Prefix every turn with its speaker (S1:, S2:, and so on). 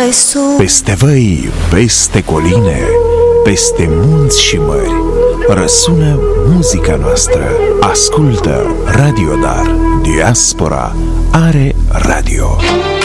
S1: mai sus.
S2: Peste văi, peste coline, peste munți și mări, răsună muzica noastră. Ascultă Radio Dar. Diaspora are radio.